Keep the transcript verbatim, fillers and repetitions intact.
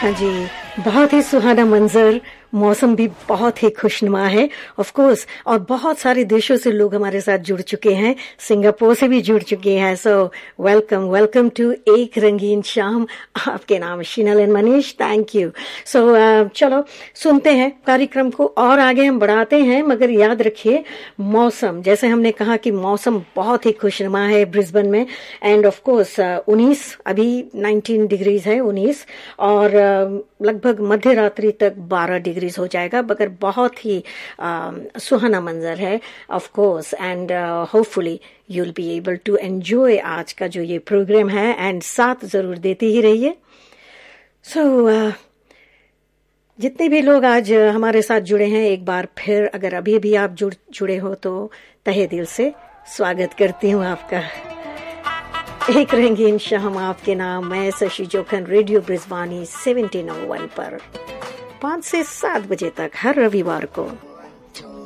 हाँ जी, बहुत ही सुहाना मंजर, मौसम भी बहुत ही खुशनुमा है ऑफ कोर्स, और बहुत सारे देशों से लोग हमारे साथ जुड़ चुके हैं, सिंगापुर से भी जुड़ चुके हैं। सो वेलकम वेलकम टू एक रंगीन शाम। आपके नाम शीनल एंड मनीष, थैंक यू। सो चलो सुनते हैं कार्यक्रम को और आगे हम बढ़ाते हैं, मगर याद रखिए मौसम, जैसे हमने कहा कि मौसम बहुत ही खुशनुमा है ब्रिस्बेन में, एंड ऑफ कोर्स उन्नीस अभी नाइनटीन डिग्रीज है, उन्नीस, और uh, लगभग मध्य रात्रि तक बारह डिग्री हो जाएगा, मगर बहुत ही uh, सुहाना मंजर है of course, and hopefully you will be able to enjoy आज का जो ये प्रोग्राम है, एंड साथ जरूर देते ही रहिए। सो so, uh, जितने भी लोग आज हमारे साथ जुड़े हैं, एक बार फिर अगर अभी भी आप जुड़ जुड़े हो तो तहे दिल से स्वागत करती हूँ आपका। एक रंगीन शाम आपके नाम, मैं शशि जोखन, रेडियो ब्रिजवानी सेवनटीन ओ वन पर पाँच से सात बजे तक हर रविवार को।